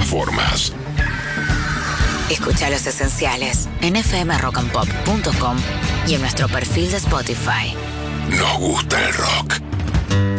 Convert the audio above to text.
plataformas. Escucha Los Esenciales en fmrockandpop.com y en nuestro perfil de Spotify. Nos gusta el rock.